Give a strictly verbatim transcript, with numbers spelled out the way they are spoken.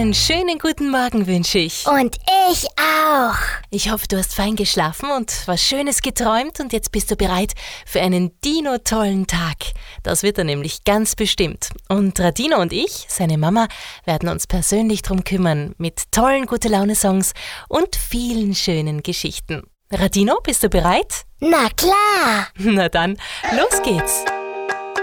Einen schönen guten Morgen wünsche ich. Und ich auch. Ich hoffe, du hast fein geschlafen und was Schönes geträumt und jetzt bist du bereit für einen Dino-tollen Tag. Das wird er nämlich ganz bestimmt. Und Radino und ich, seine Mama, werden uns persönlich drum kümmern mit tollen Gute-Laune-Songs und vielen schönen Geschichten. Radino, bist du bereit? Na klar. Na dann, los geht's.